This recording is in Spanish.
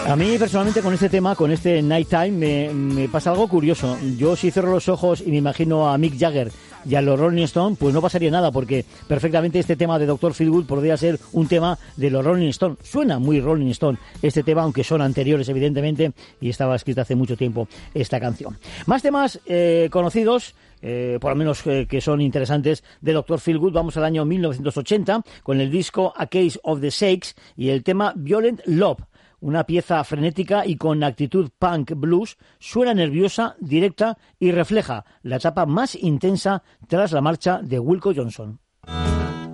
A mí personalmente con este tema, con este Nighttime, me pasa algo curioso. Yo si cierro los ojos y me imagino a Mick Jagger y a los Rolling Stones, pues no pasaría nada, porque perfectamente este tema de Dr. Feelgood podría ser un tema de los Rolling Stones. Suena muy Rolling Stone este tema, aunque son anteriores evidentemente, y estaba escrita hace mucho tiempo esta canción. Más temas conocidos, por lo menos que son interesantes, de Dr. Feelgood. Vamos al año 1980 con el disco A Case of the Shakes y el tema Violent Love. Una pieza frenética y con actitud punk blues, suena nerviosa, directa y refleja la etapa más intensa tras la marcha de Wilco Johnson.